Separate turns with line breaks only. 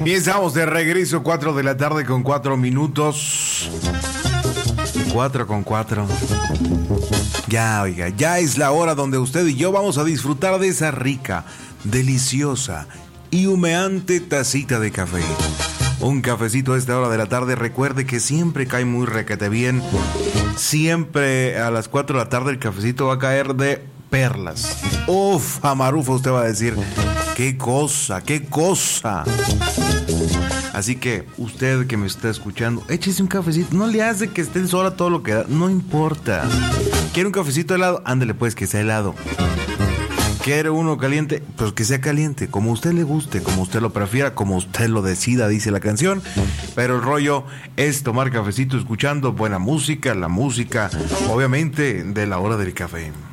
Bien, estamos de regreso, 4 de la tarde con 4 minutos. 4 con 4. Ya, oiga, ya es la hora donde usted y yo vamos a disfrutar de esa rica, deliciosa y humeante tacita de café. Un cafecito a esta hora de la tarde. Recuerde que siempre cae muy requete bien. Siempre a las 4 de la tarde el cafecito va a caer de perlas. Uf, amarufa, usted va a decir, qué cosa, qué cosa. Así que usted que me está escuchando, échese un cafecito. No le hace que esté sola todo lo que da, no importa. ¿Quiere un cafecito helado? Ándale pues, que sea helado. ¿Quiere uno caliente? Pues que sea caliente, como a usted le guste, como usted lo prefiera, como usted lo decida, dice la canción. Pero el rollo es tomar cafecito escuchando buena música, la música, obviamente, de la hora del café.